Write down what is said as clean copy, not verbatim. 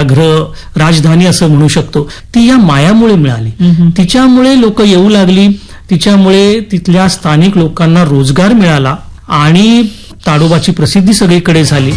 व्याघ्र राजधानी असं म्हणू शकतो, ती या मायामुळे मिळाली. तिच्यामुळे लोक येऊ लागली, तिच्यामुळे तिथल्या स्थानिक लोकांना रोजगार मिळाला आणि ताडोबाची प्रसिद्धी सगळीकडे झाली.